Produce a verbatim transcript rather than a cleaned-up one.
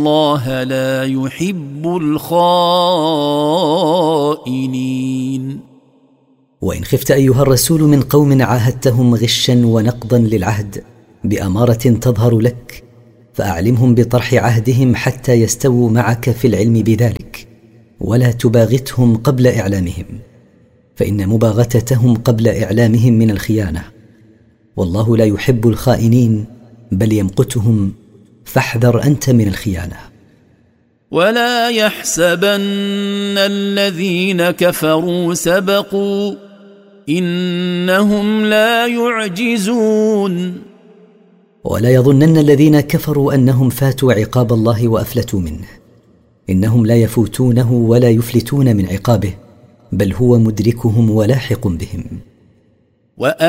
الله لا يحب الخائنين. وإن خفت أيها الرسول من قوم عاهدتهم غشا ونقضا للعهد بأمارة تظهر لك، فأعلمهم بطرح عهدهم حتى يستووا معك في العلم بذلك، ولا تباغتهم قبل إعلامهم، فإن مباغتتهم قبل إعلامهم من الخيانة، والله لا يحب الخائنين بل يمقتهم، فاحذر أنت من الخيانة. ولا يحسبن الذين كفروا سبقوا إنهم لا يعجزون. ولا يظنن الذين كفروا أنهم فاتوا عقاب الله وأفلتوا منه، إنهم لا يفوتونه ولا يفلتون من عقابه، بل هو مدركهم ولاحق بهم.